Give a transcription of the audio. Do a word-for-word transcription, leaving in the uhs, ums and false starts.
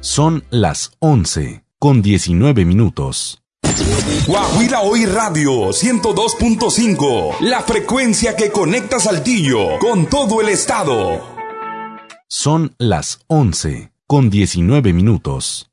Son las once con diecinueve minutos. Guajira Hoy Radio ciento dos punto cinco, la frecuencia que conecta Saltillo con todo el estado. Son las once con diecinueve minutos.